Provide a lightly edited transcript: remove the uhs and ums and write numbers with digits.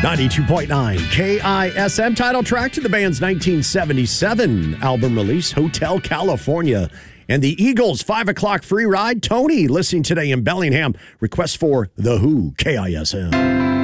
92.9 KISM, title track to the band's 1977 album release, Hotel California. And the Eagles' 5 o'clock free ride. Tony, listening today in Bellingham. Request for The Who, KISM.